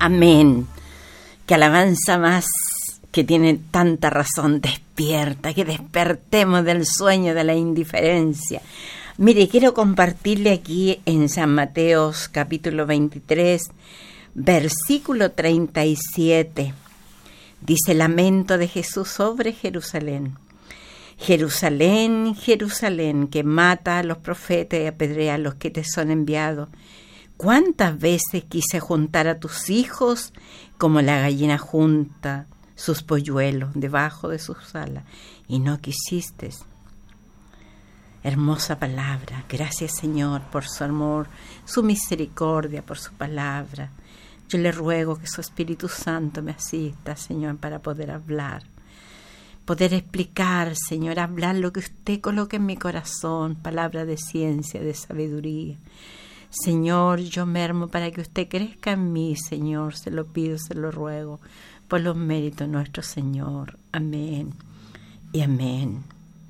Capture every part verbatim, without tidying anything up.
Amén. Que alabanza más que tiene tanta razón despierta, que despertemos del sueño de la indiferencia. Mire, quiero compartirle aquí en San Mateo capítulo veintitrés, versículo treinta y siete. Dice: lamento de Jesús sobre Jerusalén. Jerusalén, Jerusalén, que mata a los profetas y apedrea a los que te son enviados. ¿Cuántas veces quise juntar a tus hijos como la gallina junta sus polluelos debajo de sus alas, y no quisiste? Hermosa palabra. Gracias, Señor, por su amor, su misericordia, por su palabra. Yo le ruego que su Espíritu Santo me asista, Señor, para poder hablar, poder explicar, Señor, hablar lo que usted coloque en mi corazón, palabra de ciencia, de sabiduría. Señor, yo mermo para que usted crezca en mí, Señor, se lo pido, se lo ruego, por los méritos de nuestro Señor. Amén y amén.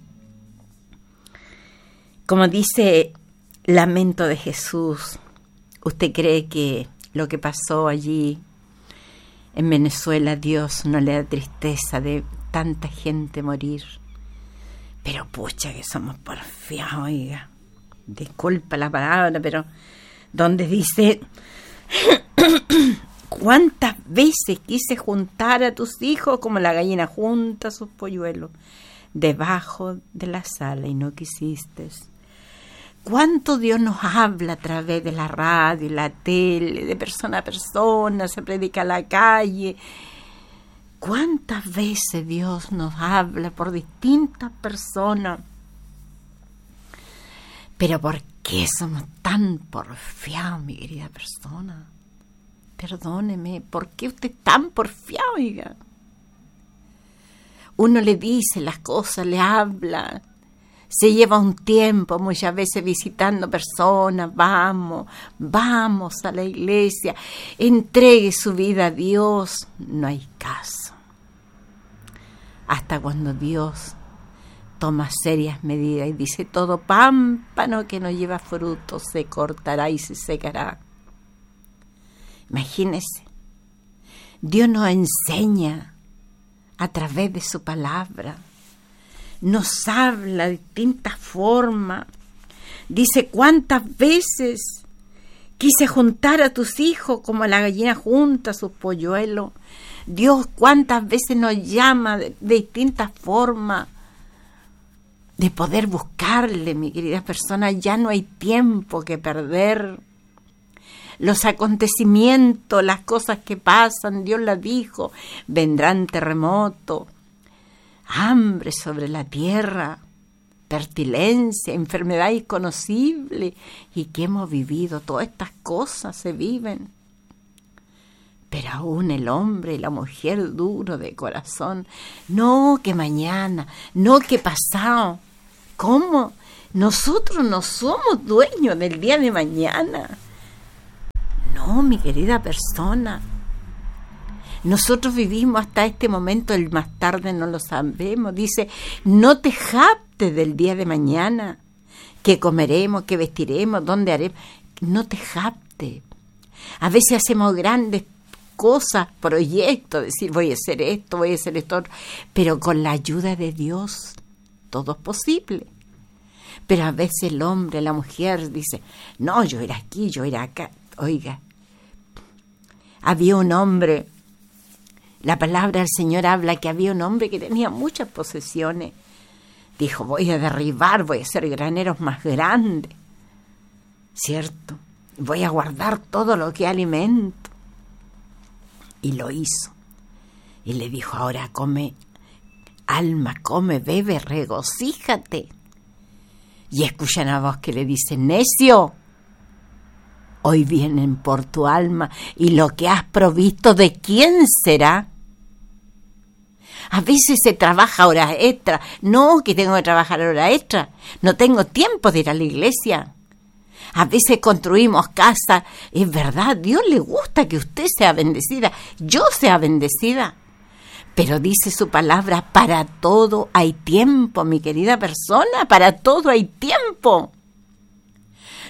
Como dice Lamento de Jesús, ¿usted cree que lo que pasó allí en Venezuela, Dios no le da tristeza de tanta gente morir? Pero pucha que somos porfiados, oiga. Disculpa la palabra, pero donde dice: ¿cuántas veces quise juntar a tus hijos como la gallina junta sus polluelos debajo de la sala y no quisiste? ¿Cuánto Dios nos habla a través de la radio, la tele, de persona a persona, se predica a la calle? ¿Cuántas veces Dios nos habla por distintas personas? Pero ¿por qué somos tan porfiados, mi querida persona? Perdóneme, ¿por qué usted es tan porfiado, oiga? Uno le dice las cosas, le habla, se lleva un tiempo muchas veces visitando personas, vamos, vamos a la iglesia, entregue su vida a Dios, no hay caso. Hasta cuando Dios toma serias medidas y dice: todo pámpano que no lleva fruto se cortará y se secará. Imagínese, Dios nos enseña a través de su palabra, nos habla de distintas formas. Dice: ¿cuántas veces quise juntar a tus hijos como la gallina junta sus polluelos? Dios cuántas veces nos llama de, de distintas formas de poder buscarle, mi querida persona. Ya no hay tiempo que perder. Los acontecimientos, las cosas que pasan, Dios las dijo: vendrán terremotos, hambre sobre la tierra, pestilencia, enfermedad inconocible, y que hemos vivido, todas estas cosas se viven. Pero aún el hombre y la mujer duro de corazón, no que mañana, no que pasado. ¿Cómo? Nosotros no somos dueños del día de mañana. No, mi querida persona. Nosotros vivimos hasta este momento, el más tarde no lo sabemos. Dice: no te jactes del día de mañana, que comeremos, que vestiremos, dónde haremos. No te jactes. A veces hacemos grandes cosas, proyectos, decir: voy a hacer esto, voy a hacer esto otro, pero con la ayuda de Dios todo es posible. Pero a veces el hombre, la mujer dice: no, yo era aquí, yo era acá. Oiga, había un hombre, la palabra del Señor habla que había un hombre que tenía muchas posesiones. Dijo: voy a derribar, voy a hacer graneros más grandes, ¿cierto? Voy a guardar todo lo que alimento. Y lo hizo. Y le dijo: ahora come, alma, come, bebe, regocíjate. Y escuchan a voz que le dice: necio, hoy vienen por tu alma, y lo que has provisto, ¿de quién será? A veces se trabaja horas extras. No, que tengo que trabajar horas extras. No tengo tiempo de ir a la iglesia. A veces construimos casas. Es verdad, Dios le gusta que usted sea bendecida, yo sea bendecida. Pero dice su palabra: para todo hay tiempo, mi querida persona, para todo hay tiempo.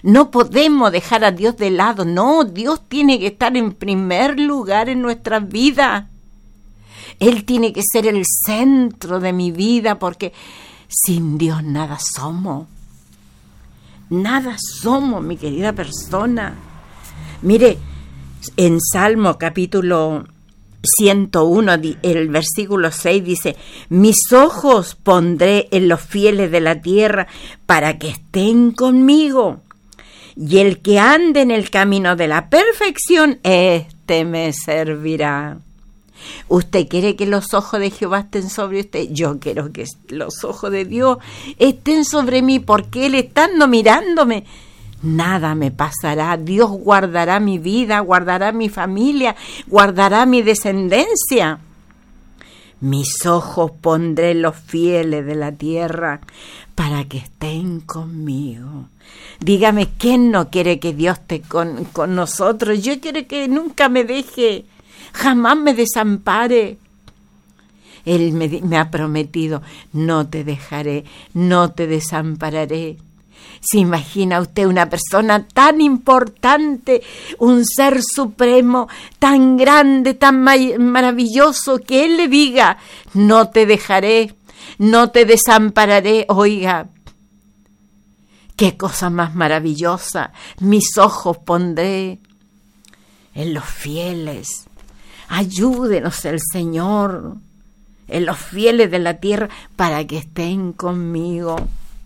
No podemos dejar a Dios de lado. No, Dios tiene que estar en primer lugar en nuestras vidas. Él tiene que ser el centro de mi vida, porque sin Dios nada somos. Nada somos, mi querida persona. Mire, en Salmo capítulo ciento uno, el versículo seis dice: mis ojos pondré en los fieles de la tierra para que estén conmigo. Y el que ande en el camino de la perfección, éste me servirá. ¿Usted quiere que los ojos de Jehová estén sobre usted? Yo quiero que los ojos de Dios estén sobre mí, porque Él estando mirándome, nada me pasará. Dios guardará mi vida, guardará mi familia, guardará mi descendencia. Mis ojos pondré en los fieles de la tierra para que estén conmigo. Dígame, ¿quién no quiere que Dios esté con, con nosotros? Yo quiero que nunca me deje, jamás me desampare. Él me, me ha prometido: no te dejaré, no te desampararé. ¿Se imagina usted una persona tan importante, un ser supremo, tan grande, tan ma- maravilloso, que Él le diga: no te dejaré, no te desampararé? Oiga, qué cosa más maravillosa. Mis ojos pondré en los fieles. Ayúdenos el Señor, en los fieles de la tierra, para que estén conmigo.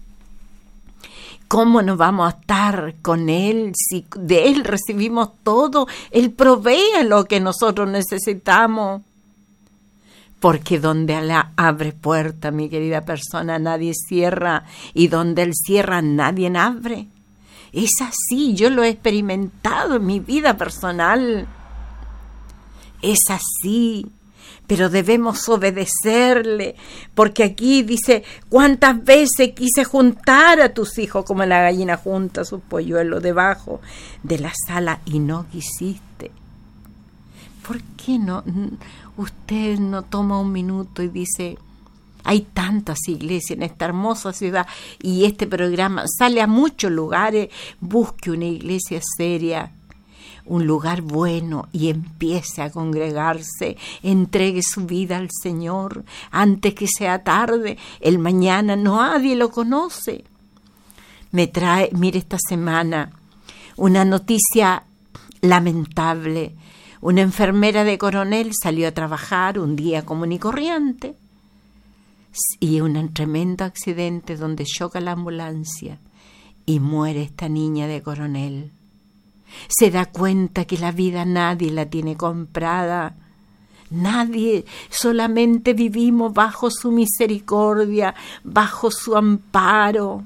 ¿Cómo nos vamos a estar con Él si de Él recibimos todo? Él provee lo que nosotros necesitamos. Porque donde Él abre puerta, mi querida persona, nadie cierra. Y donde Él cierra, nadie abre. Es así, yo lo he experimentado en mi vida personal. Es así. Pero debemos obedecerle, porque aquí dice: ¿cuántas veces quise juntar a tus hijos como la gallina junta sus polluelos debajo de la sala y no quisiste? ¿Por qué no? Usted no toma un minuto y dice: hay tantas iglesias en esta hermosa ciudad y este programa sale a muchos lugares, busque una iglesia seria, un lugar bueno, y empiece a congregarse, entregue su vida al Señor antes que sea tarde. El mañana nadie lo conoce. Me trae, mire, esta semana una noticia lamentable. Una enfermera de Coronel salió a trabajar un día común y corriente y un tremendo accidente donde choca la ambulancia y muere esta niña de Coronel. Se da cuenta que la vida nadie la tiene comprada. Nadie, solamente vivimos bajo su misericordia, bajo su amparo.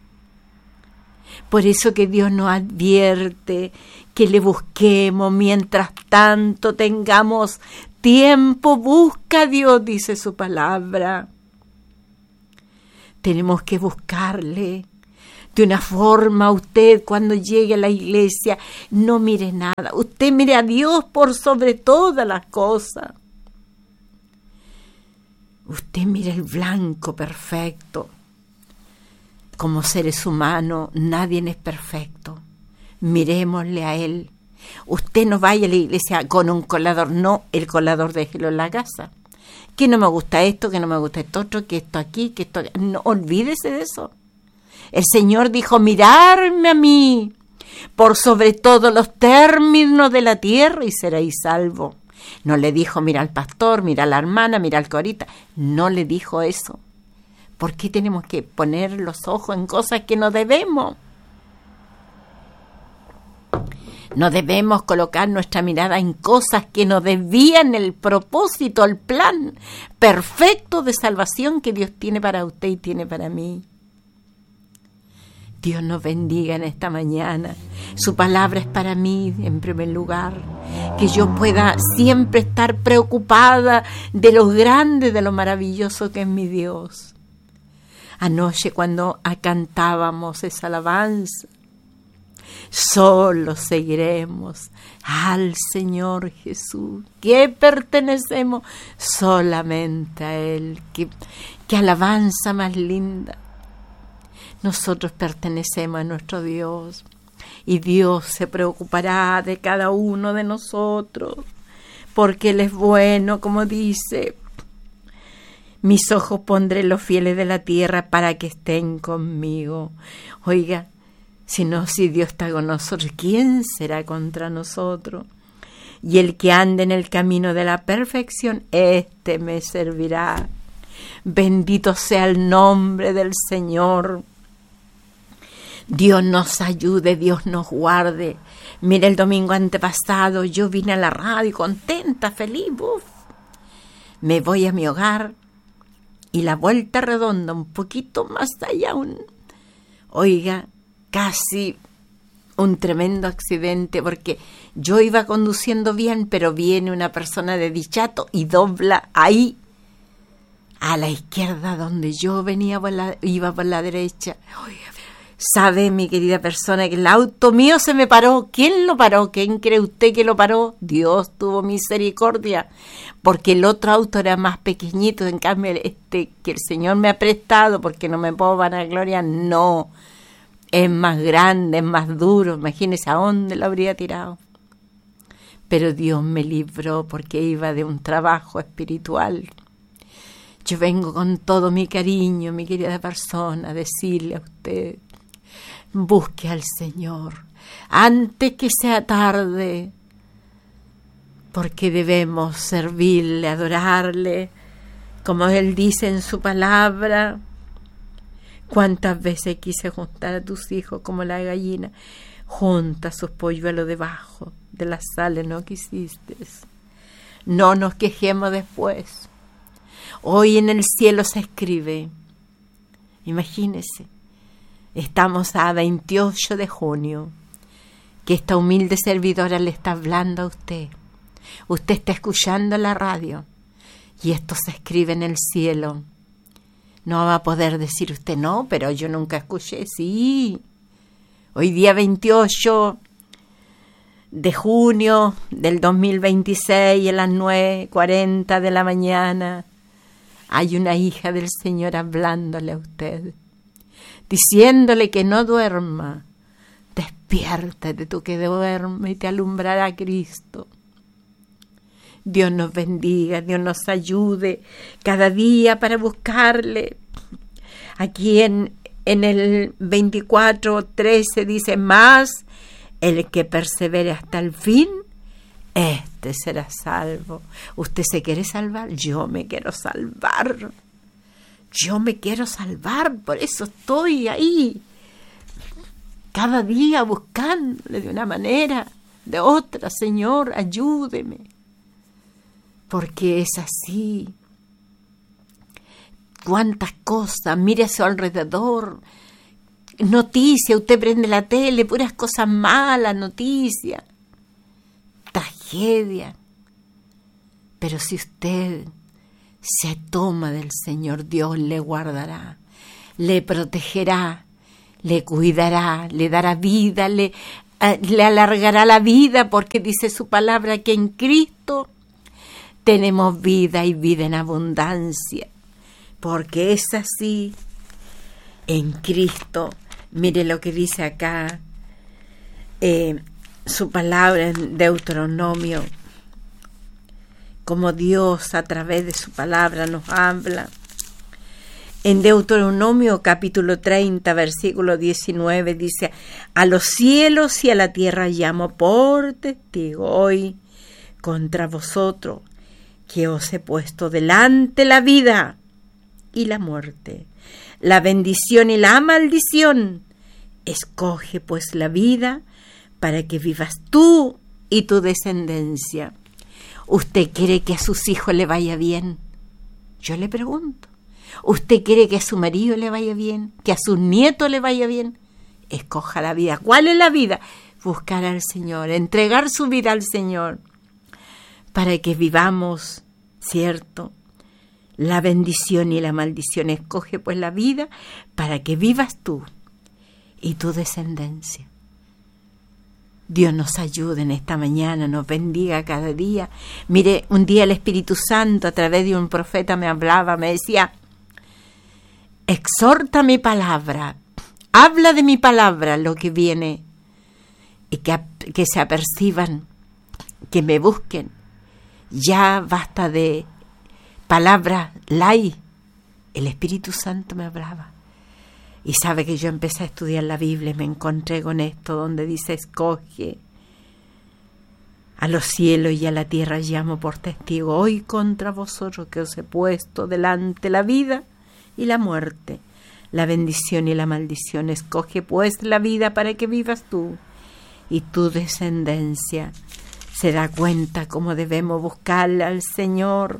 Por eso que Dios nos advierte que le busquemos mientras tanto tengamos tiempo. Busca a Dios, dice su palabra. Tenemos que buscarle. De una forma, usted cuando llegue a la iglesia, no mire nada. Usted mire a Dios por sobre todas las cosas. Usted mire el blanco perfecto. Como seres humanos, nadie es perfecto. Mirémosle a Él. Usted no vaya a la iglesia con un colador. No, el colador déjelo en la casa. Que no me gusta esto, que no me gusta esto otro, que esto aquí, que esto... No, olvídese de eso. El Señor dijo: mirarme a mí por sobre todos los términos de la tierra y seréis salvos. No le dijo: mira al pastor, mira a la hermana, mira al corita. No le dijo eso. ¿Por qué tenemos que poner los ojos en cosas que no debemos? No debemos colocar nuestra mirada en cosas que nos desvían el propósito, el plan perfecto de salvación que Dios tiene para usted y tiene para mí. Dios nos bendiga en esta mañana. Su palabra es para mí, en primer lugar. Que yo pueda siempre estar preocupada de lo grande, de lo maravilloso que es mi Dios. Anoche cuando cantábamos esa alabanza: solo seguiremos al Señor Jesús, que pertenecemos solamente a Él. Qué, qué alabanza más linda. Nosotros pertenecemos a nuestro Dios. y Dios se preocupará de cada uno de nosotros, porque Él es bueno, como dice. Mis ojos pondré en los fieles de la tierra para que estén conmigo. Oiga, si no, si Dios está con nosotros, ¿quién será contra nosotros? Y el que ande en el camino de la perfección, éste me servirá. Bendito sea el nombre del Señor. Dios nos ayude, Dios nos guarde. Mire, el domingo antepasado yo vine a la radio contenta, feliz. Uf. Me voy a mi hogar y la vuelta redonda, un poquito más allá, un, oiga, casi un tremendo accidente, porque yo iba conduciendo bien, pero viene una persona de dichato y dobla ahí a la izquierda donde yo venía por la, iba por la derecha. Oiga, sabe, mi querida persona, que el auto mío se me paró. ¿Quién lo paró? ¿Quién cree usted que lo paró? Dios tuvo misericordia, porque el otro auto era más pequeñito. En cambio, este que el Señor me ha prestado, porque no me puedo vanagloriar, no, es más grande, es más duro. Imagínese a dónde lo habría tirado. Pero Dios me libró, porque iba de un trabajo espiritual. Yo vengo con todo mi cariño, mi querida persona, a decirle a usted: busque al Señor antes que sea tarde, porque debemos servirle, adorarle, como Él dice en su palabra. Cuántas veces quise juntar a tus hijos como la gallina junta sus polluelos debajo de las sales, no quisiste. No nos quejemos después. Hoy en el cielo se escribe, imagínese, estamos a veintiocho de junio, que esta humilde servidora le está hablando a usted. Usted está escuchando la radio y esto se escribe en el cielo. No va a poder decir usted, no, pero yo nunca escuché. Sí, hoy día veintiocho de junio del dos mil veintiséis, a las nueve cuarenta de la mañana, hay una hija del Señor hablándole a usted, diciéndole que no duerma. Despiértate tú que duerme y te alumbrará Cristo. Dios nos bendiga, Dios nos ayude cada día para buscarle. Aquí en, en el veinticuatro trece dice: más el que persevere hasta el fin, este será salvo. ¿Usted se quiere salvar? Yo me quiero salvar. Yo me quiero salvar, por eso estoy ahí, cada día buscándole de una manera, de otra. Señor, ayúdeme, porque es así. Cuántas cosas, mire a su alrededor, noticias, usted prende la tele, puras cosas malas, noticias, tragedia. Pero si usted se toma del Señor, Dios le guardará, le protegerá, le cuidará, le dará vida, le, eh, le alargará la vida, porque dice su palabra que en Cristo tenemos vida y vida en abundancia, porque es así. En Cristo, mire lo que dice acá eh, su palabra en Deuteronomio, como Dios a través de su palabra nos habla. En Deuteronomio capítulo treinta, versículo diecinueve dice: a los cielos y a la tierra llamo por testigo hoy contra vosotros, que os he puesto delante la vida y la muerte, la bendición y la maldición. Escoge pues la vida para que vivas tú y tu descendencia. ¿Usted quiere que a sus hijos le vaya bien? Yo le pregunto. ¿Usted quiere que a su marido le vaya bien? ¿Que a sus nietos le vaya bien? Escoja la vida. ¿Cuál es la vida? Buscar al Señor, entregar su vida al Señor, para que vivamos, ¿cierto?, la bendición y la maldición. Escoge pues la vida para que vivas tú y tu descendencia. Dios nos ayude en esta mañana, nos bendiga cada día. Mire, un día el Espíritu Santo a través de un profeta me hablaba, me decía: exhorta mi palabra, habla de mi palabra lo que viene, y que, que se aperciban, que me busquen. Ya basta de palabras light. El Espíritu Santo me hablaba. Y sabe que yo empecé a estudiar la Biblia y me encontré con esto donde dice: escoge a los cielos y a la tierra, llamo por testigo hoy contra vosotros que os he puesto delante la vida y la muerte, la bendición y la maldición. Escoge pues la vida para que vivas tú y tu descendencia. Se da cuenta cómo debemos buscarle al Señor.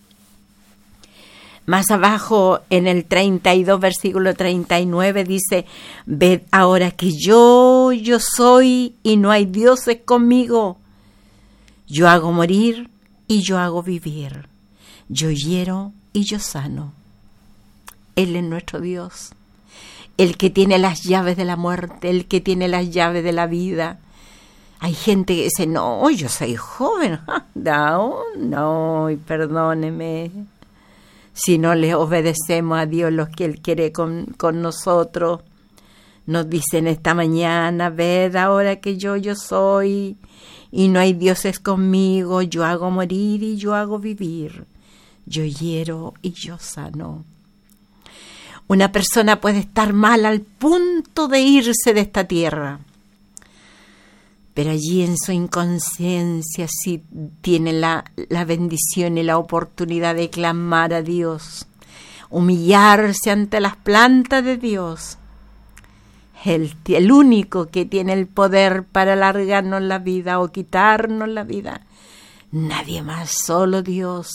Más abajo, en el treinta y dos, versículo treinta y nueve, dice: ved ahora que yo, yo soy, y no hay dioses conmigo. Yo hago morir y yo hago vivir. Yo hiero y yo sano. Él es nuestro Dios, el que tiene las llaves de la muerte, el que tiene las llaves de la vida. Hay gente que dice: no, yo soy joven. No, no, perdóneme. Si no le obedecemos a Dios lo que Él quiere con, con nosotros. Nos dicen esta mañana: ved ahora que yo, yo soy, y no hay dioses conmigo. Yo hago morir y yo hago vivir. Yo hiero y yo sano. Una persona puede estar mal al punto de irse de esta tierra, pero allí en su inconsciencia sí tiene la, la bendición y la oportunidad de clamar a Dios, humillarse ante las plantas de Dios. Él, el único que tiene el poder para alargarnos la vida o quitarnos la vida. Nadie más, solo Dios.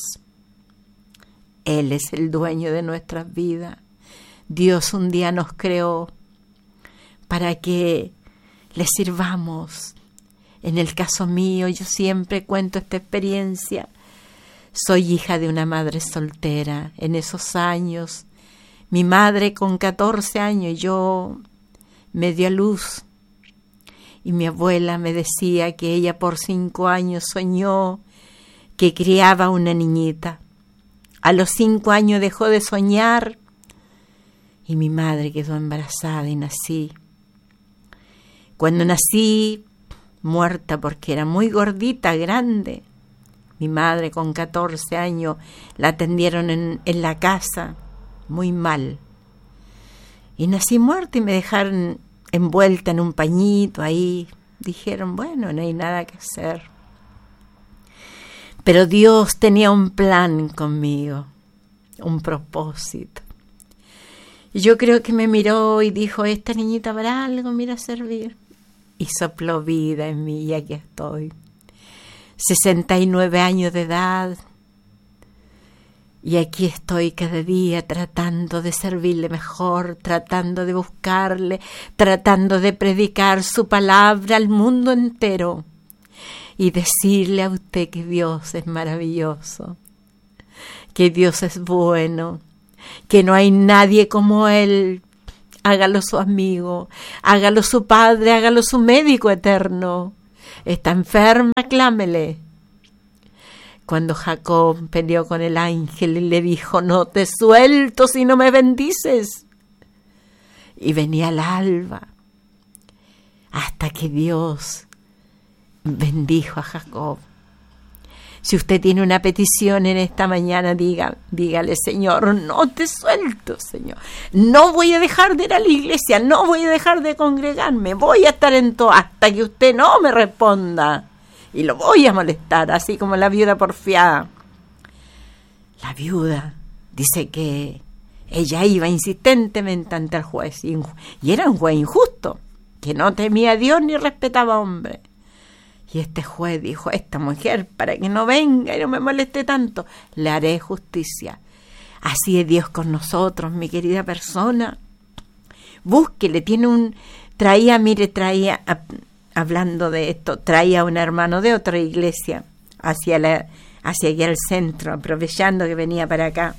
Él es el dueño de nuestras vidas. Dios un día nos creó para que le sirvamos. En el caso mío, yo siempre cuento esta experiencia. Soy hija de una madre soltera. En esos años, mi madre con catorce años, yo me dio a luz. Y mi abuela me decía que ella por cinco años soñó que criaba una niñita. A los cinco años dejó de soñar y mi madre quedó embarazada y nací. Cuando nací, muerta porque era muy gordita, grande. Mi madre con catorce años la atendieron en, en la casa, muy mal. Y nací muerta y me dejaron envuelta en un pañito ahí. Dijeron: bueno, no hay nada que hacer. Pero Dios tenía un plan conmigo, un propósito. Y yo creo que me miró y dijo: esta niñita para algo, mira a servir. Y sopló vida en mí y aquí estoy. sesenta y nueve años de edad. Y aquí estoy cada día tratando de servirle mejor, tratando de buscarle, tratando de predicar su palabra al mundo entero. Y decirle a usted que Dios es maravilloso, que Dios es bueno, que no hay nadie como Él. Hágalo su amigo, hágalo su padre, hágalo su médico eterno. Está enferma, clámele. Cuando Jacob peleó con el ángel y le dijo: no te suelto si no me bendices. Y venía el alba, hasta que Dios bendijo a Jacob. Si usted tiene una petición en esta mañana, diga, dígale: Señor, no te suelto, Señor. No voy a dejar de ir a la iglesia, no voy a dejar de congregarme, voy a estar en todo hasta que usted no me responda. Y lo voy a molestar, así como la viuda porfiada. La viuda dice que ella iba insistentemente ante el juez, y, y era un juez injusto, que no temía a Dios ni respetaba a hombre. Y este juez dijo: esta mujer, para que no venga y no me moleste tanto, le haré justicia. Así es Dios con nosotros, mi querida persona. Búsquele, tiene un... Traía, mire, traía, hablando de esto, traía un hermano de otra iglesia hacia, la, hacia allá al centro, aprovechando que venía para acá.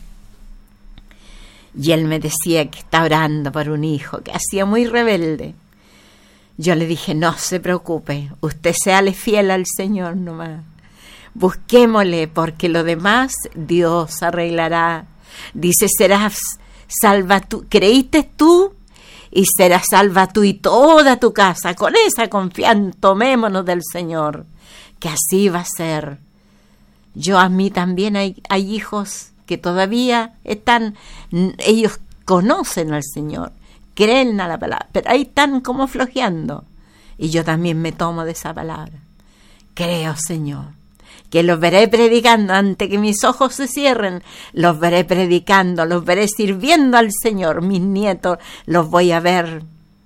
Y él me decía que está orando por un hijo que hacía muy rebelde. Yo le dije: no se preocupe, usted séale fiel al Señor nomás. Busquémosle, porque lo demás Dios arreglará. Dice: serás salva tú, creíste tú, y serás salva tú y toda tu casa. Con esa confianza tomémonos del Señor, que así va a ser. Yo a mí también hay, hay hijos que todavía están, ellos conocen al Señor, creen a la palabra, pero ahí están como flojeando. Y yo también me tomo de esa palabra. Creo, Señor, que los veré predicando antes que mis ojos se cierren. Los veré predicando, los veré sirviendo al Señor. Mis nietos los voy a ver.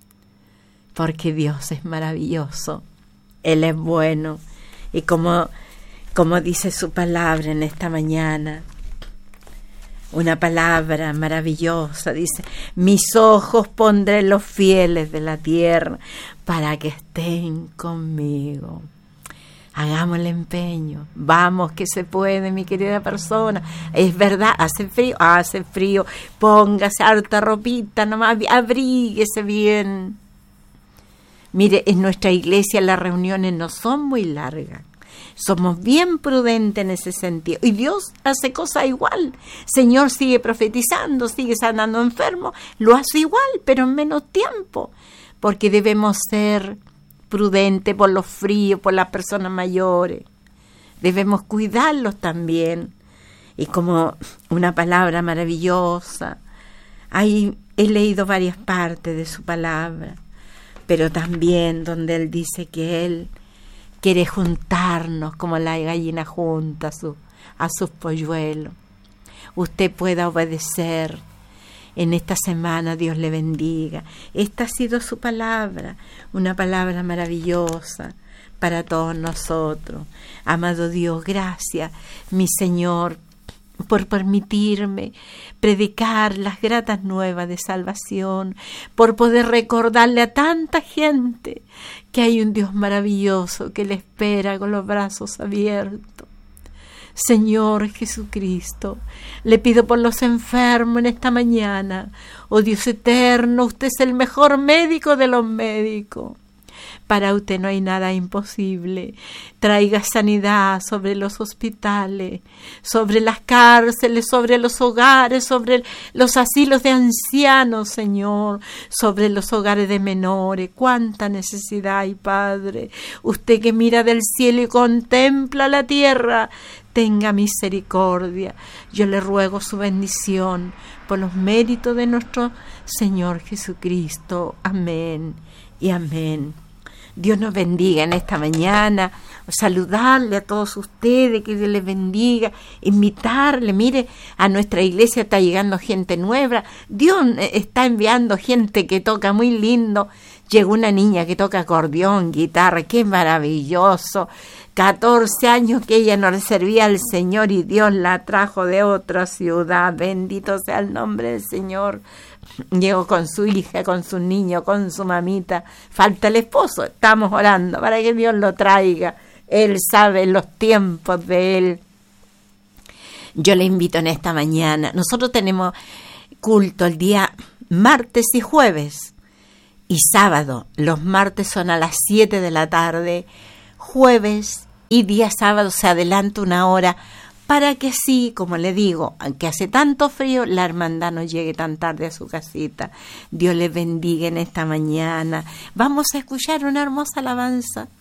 Porque Dios es maravilloso. Él es bueno. Y como, como dice su palabra en esta mañana, una palabra maravillosa, dice: mis ojos pondré en los fieles de la tierra para que estén conmigo. Hagamos el empeño, vamos que se puede, mi querida persona. Es verdad, hace frío, hace frío, póngase harta ropita, nomás abríguese bien. Mire, en nuestra iglesia las reuniones no son muy largas. Somos bien prudentes en ese sentido. Y Dios hace cosas igual. Señor sigue profetizando, sigue sanando enfermos. Lo hace igual, pero en menos tiempo. Porque debemos ser prudentes por los fríos, por las personas mayores. Debemos cuidarlos también. Y como una palabra maravillosa. Ahí he leído varias partes de su palabra. Pero también donde Él dice que Él quiere juntarnos como la gallina junta a, su, a sus polluelos. Usted pueda obedecer. En esta semana Dios le bendiga. Esta ha sido su palabra, una palabra maravillosa para todos nosotros. Amado Dios, gracias, mi Señor, por permitirme predicar las gratas nuevas de salvación, por poder recordarle a tanta gente que hay un Dios maravilloso que le espera con los brazos abiertos. Señor Jesucristo, le pido por los enfermos en esta mañana. Oh Dios eterno, usted es el mejor médico de los médicos. Para usted no hay nada imposible. Traiga sanidad sobre los hospitales, sobre las cárceles, sobre los hogares, sobre los asilos de ancianos, Señor, sobre los hogares de menores. Cuánta necesidad hay, Padre. Usted que mira del cielo y contempla la tierra, tenga misericordia. Yo le ruego su bendición por los méritos de nuestro Señor Jesucristo. Amén y amén. Dios nos bendiga en esta mañana, saludarle a todos ustedes, que Dios les bendiga, invitarle, mire, a nuestra iglesia está llegando gente nueva, Dios está enviando gente que toca muy lindo. Llegó una niña que toca acordeón, guitarra, qué maravilloso, catorce años que ella no le servía al Señor y Dios la trajo de otra ciudad, bendito sea el nombre del Señor. Llegó con su hija, con su niño, con su mamita. Falta el esposo. Estamos orando para que Dios lo traiga. Él sabe los tiempos de Él. Yo le invito en esta mañana. Nosotros tenemos culto el día martes y jueves. Y sábado. Los martes son a las siete de la tarde. Jueves y día sábado se adelanta una hora, para que sí, como le digo, aunque hace tanto frío, la hermandad no llegue tan tarde a su casita. Dios les bendiga en esta mañana. Vamos a escuchar una hermosa alabanza.